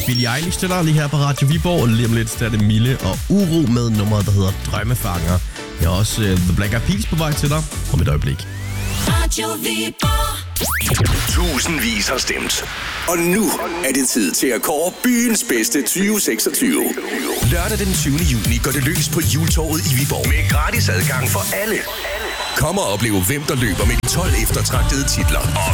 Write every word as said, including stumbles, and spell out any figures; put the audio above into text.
Billie Eilish til dig lige her på Radio Viborg, og lige om lidt der er det Mille og Uro med nummeret, der hedder Drømmefanger. Jeg har også uh, The Black Eyed Peas på vej til dig om et øjeblik. Radio Viborg. Tusindvis har stemt. Og nu er det tid til at kåre byens bedste tyve seksogtyve. Lørdag den tyvende juni går det løs på Hjultorvet i Viborg med gratis adgang for alle. Kom og opleve, hvem der løber med tolv eftertragtede titler. Og